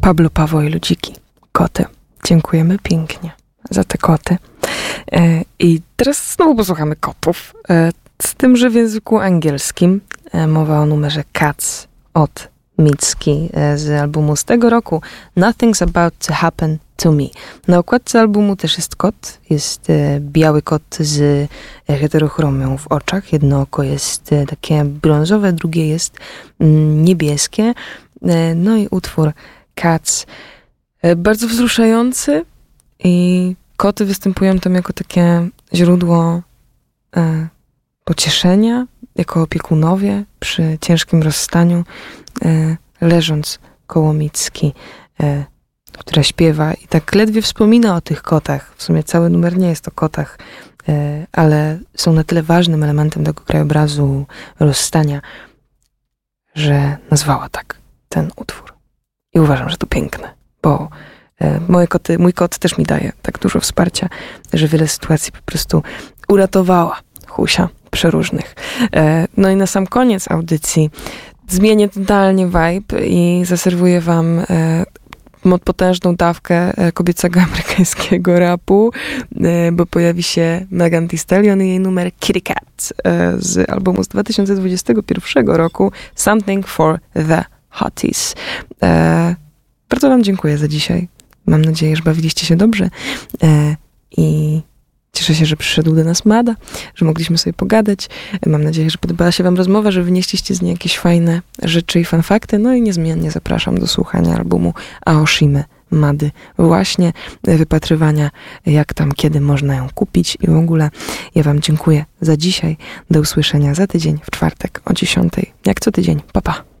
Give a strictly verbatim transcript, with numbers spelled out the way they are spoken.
Pablo Paweł i Ludziki. Koty. Dziękujemy pięknie za te koty. E, I teraz znowu posłuchamy kotów. E, z tym, że w języku angielskim e, mowa o numerze Cats od Mitski e, z albumu z tego roku Nothing's About to Happen to Me. Na okładce albumu też jest kot. Jest e, biały kot z heterochromią w oczach. Jedno oko jest e, takie brązowe, drugie jest mm, niebieskie. E, no i utwór Cats e, bardzo wzruszający i koty występują tam jako takie źródło e, pocieszenia, jako opiekunowie przy ciężkim rozstaniu, e, leżąc koło Mitski, e, która śpiewa i tak ledwie wspomina o tych kotach. W sumie cały numer nie jest o kotach, e, ale są na tyle ważnym elementem tego krajobrazu rozstania, że nazwała tak ten utwór. I uważam, że to piękne, bo e, moje koty, mój kot też mi daje tak dużo wsparcia, że wiele sytuacji po prostu uratowała Husia przeróżnych. E, no i na sam koniec audycji zmienię totalnie vibe i zaserwuję wam e, potężną dawkę kobiecego amerykańskiego rapu, bo pojawi się Megan Thee Stallion i jej numer Kitty Cat z albumu z dwa tysiące dwudziestego pierwszego roku Something for the Hotties. Bardzo wam dziękuję za dzisiaj. Mam nadzieję, że bawiliście się dobrze i cieszę się, że przyszedł do nas Mada, że mogliśmy sobie pogadać. Mam nadzieję, że podobała się wam rozmowa, że wynieśliście z niej jakieś fajne rzeczy i fanfakty. No i niezmiennie zapraszam do słuchania albumu Aoshimy Mady. Właśnie wypatrywania, jak tam, kiedy można ją kupić i w ogóle. Ja wam dziękuję za dzisiaj. Do usłyszenia za tydzień w czwartek o dziesiątej. Jak co tydzień. Pa, pa.